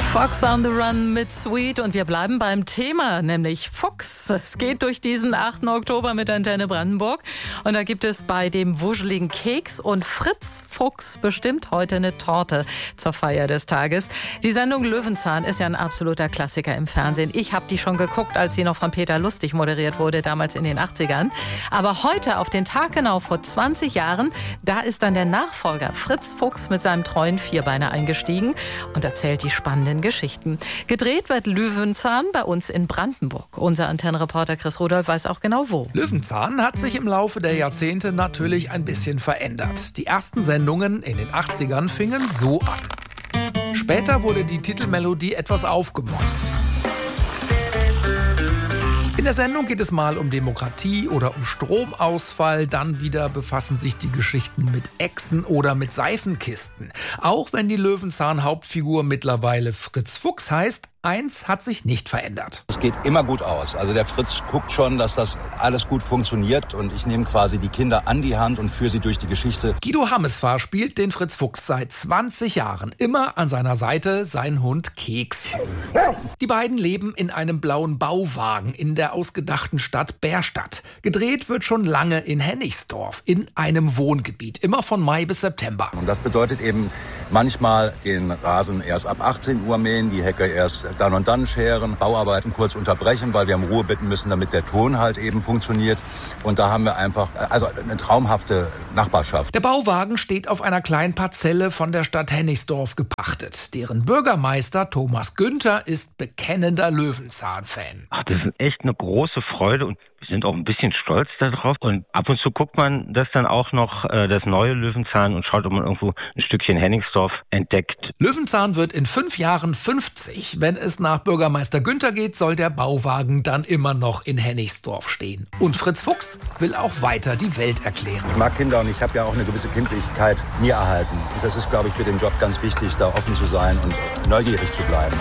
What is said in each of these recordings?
Fox on the Run mit Sweet und wir bleiben beim Thema, nämlich Fuchs. Es geht durch diesen 8. Oktober mit Antenne Brandenburg und da gibt es bei dem wuscheligen Keks und Fritz Fuchs bestimmt heute eine Torte zur Feier des Tages. Die Sendung Löwenzahn ist ja ein absoluter Klassiker im Fernsehen. Ich habe die schon geguckt, als sie noch von Peter Lustig moderiert wurde, damals in den 80ern. Aber heute, auf den Tag genau vor 20 Jahren, da ist dann der Nachfolger Fritz Fuchs mit seinem treuen Vierbeiner eingestiegen und erzählt die spannenden Geschichten. Gedreht wird Löwenzahn bei uns in Brandenburg. Unser Antennenreporter Chris Rudolph weiß auch genau wo. Löwenzahn hat sich im Laufe der Jahrzehnte natürlich ein bisschen verändert. Die ersten Sendungen in den 80ern fingen so an. Später wurde die Titelmelodie etwas aufgemotzt. In der Sendung geht es mal um Demokratie oder um Stromausfall. Dann wieder befassen sich die Geschichten mit Echsen oder mit Seifenkisten. Auch wenn die Löwenzahn-Hauptfigur mittlerweile Fritz Fuchs heißt, eins hat sich nicht verändert. Es geht immer gut aus. Also der Fritz guckt schon, dass das alles gut funktioniert. Und ich nehme quasi die Kinder an die Hand und führe sie durch die Geschichte. Guido Hammesfahr spielt den Fritz Fuchs seit 20 Jahren. Immer an seiner Seite sein Hund Keks. Die beiden leben in einem blauen Bauwagen in der ausgedachten Stadt Bärstadt. Gedreht wird schon lange in Hennigsdorf, in einem Wohngebiet. Immer von Mai bis September. Und das bedeutet eben manchmal den Rasen erst ab 18 Uhr mähen, die Hecke erst dann und dann scheren, Bauarbeiten kurz unterbrechen, weil wir um Ruhe bitten müssen, damit der Ton halt eben funktioniert. Und da haben wir einfach eine traumhafte Nachbarschaft. Der Bauwagen steht auf einer kleinen Parzelle von der Stadt Hennigsdorf gepachtet. Deren Bürgermeister Thomas Günther ist bekennender Löwenzahn-Fan. Das ist echt eine große Freude und wir sind auch ein bisschen stolz darauf. Und ab und zu guckt man das dann auch noch, das neue Löwenzahn, und schaut, ob man irgendwo ein Stückchen Hennigsdorf entdeckt. Löwenzahn wird in 5 Jahren 50. Wenn es nach Bürgermeister Günther geht, soll der Bauwagen dann immer noch in Hennigsdorf stehen. Und Fritz Fuchs will auch weiter die Welt erklären. Ich mag Kinder und ich habe ja auch eine gewisse Kindlichkeit mir erhalten. Das ist, glaube ich, für den Job ganz wichtig, da offen zu sein und neugierig zu bleiben.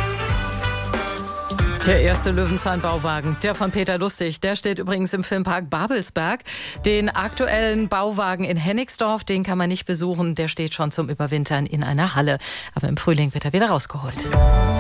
Der erste Löwenzahn-Bauwagen, der von Peter Lustig, der steht übrigens im Filmpark Babelsberg. Den aktuellen Bauwagen in Hennigsdorf, den kann man nicht besuchen, der steht schon zum Überwintern in einer Halle. Aber im Frühling wird er wieder rausgeholt.